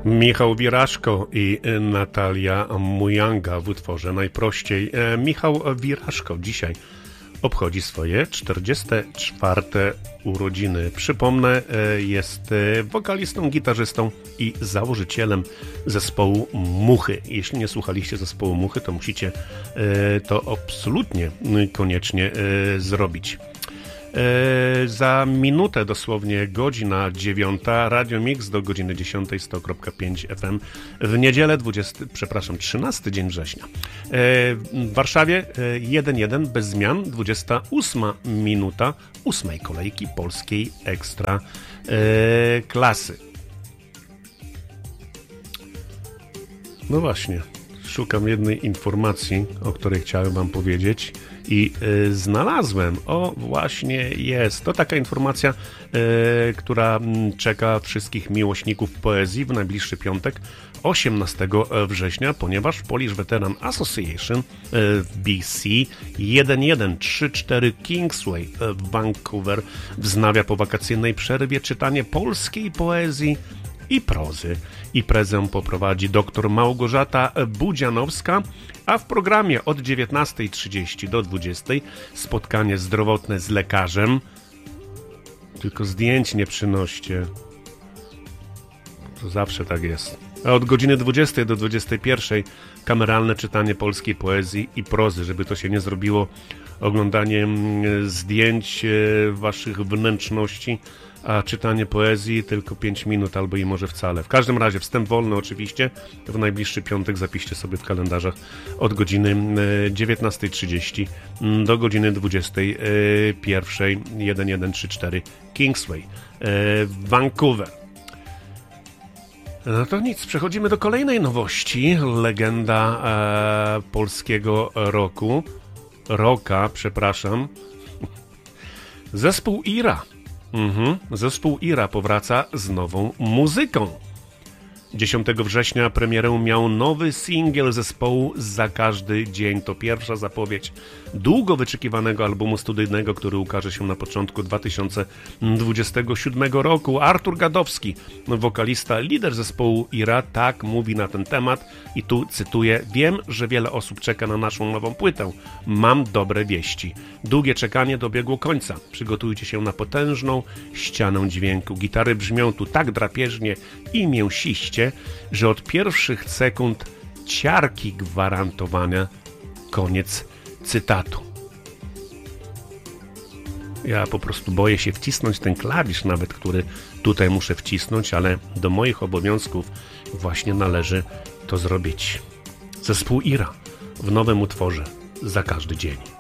Michał Wiraszko i Natalia Mujanga w utworze Najprościej. Michał Wiraszko dzisiaj obchodzi swoje 44. urodziny. Przypomnę, jest wokalistą, gitarzystą i założycielem zespołu Muchy. Jeśli nie słuchaliście zespołu Muchy, to musicie to absolutnie, koniecznie zrobić. Za minutę, dosłownie godzina 9, Radio Mix do godziny 10, 100.5 FM w niedzielę 13 dzień września. W Warszawie 1-1 bez zmian, 28 minuta 8 kolejki polskiej ekstra klasy. No właśnie, szukam jednej informacji, o której chciałem wam powiedzieć. I znalazłem, właśnie jest to taka informacja, która czeka wszystkich miłośników poezji w najbliższy piątek, 18 września, ponieważ Polish Veteran Association w BC 1134 Kingsway w Vancouver wznawia po wakacyjnej przerwie czytanie polskiej poezji i prozy. Imprezę poprowadzi dr Małgorzata Budzianowska, a w programie od 19:30 do 20:00 spotkanie zdrowotne z lekarzem. Tylko zdjęć nie przynoście. To zawsze tak jest. A od godziny 20 do 21 kameralne czytanie polskiej poezji i prozy, żeby to się nie zrobiło oglądaniem zdjęć waszych wnętrzności, a czytanie poezji tylko 5 minut albo i może wcale. W każdym razie wstęp wolny oczywiście. W najbliższy piątek zapiszcie sobie w kalendarzach od godziny 19:30 do godziny 21:00 1134 Kingsway Vancouver. No to nic, przechodzimy do kolejnej nowości. Legenda polskiego rocka. Zespół Ira. Zespół Ira powraca z nową muzyką. 10 września premierę miał nowy singiel zespołu Za każdy dzień. To pierwsza zapowiedź długo wyczekiwanego albumu studyjnego, który ukaże się na początku 2027 roku. Artur Gadowski, wokalista, lider zespołu Ira, tak mówi na ten temat i tu cytuję: wiem, że wiele osób czeka na naszą nową płytę. Mam dobre wieści. Długie czekanie dobiegło końca. Przygotujcie się na potężną ścianę dźwięku. Gitary brzmią tu tak drapieżnie i mięsiście, że od pierwszych sekund ciarki gwarantowane. Koniec cytatu. Ja po prostu boję się wcisnąć ten klawisz nawet, który tutaj muszę wcisnąć, ale do moich obowiązków właśnie należy to zrobić. Zespół Ira w nowym utworze Za każdy dzień.